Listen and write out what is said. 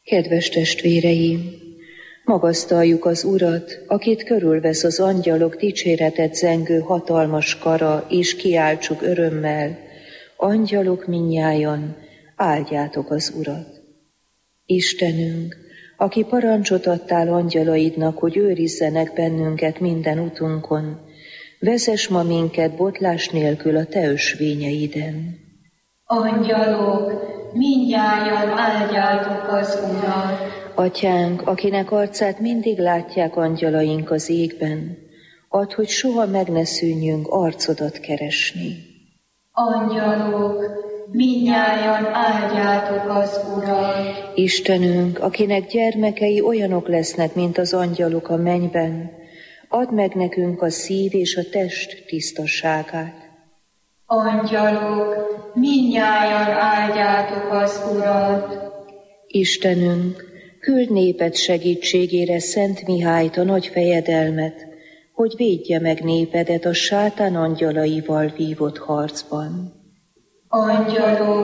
Kedves testvéreim, magasztaljuk az Urat, akit körülvesz az angyalok dicséretet zengő hatalmas kara, és kiáltsuk örömmel: angyalok mindnyájan, áldjátok az Urat. Istenünk, aki parancsot adtál angyalaidnak, hogy őrizzenek bennünket minden utunkon, vezess ma minket botlás nélkül a te ösvényeiden. Angyalok, mindnyájan áldjátok az Urat. Atyánk, akinek arcát mindig látják angyalaink az égben, add, hogy soha meg ne szűnjünk arcodat keresni. Angyalok, mindnyájan áldjátok az Urat. Istenünk, akinek gyermekei olyanok lesznek, mint az angyalok a mennyben, add meg nekünk a szív és a test tisztaságát. Angyalok, mindnyájan áldjátok az Urat. Istenünk, küld néped segítségére Szent Mihályt, a nagy fejedelmet, hogy védje meg népedet a sátán angyalaival vívott harcban. Angyalok,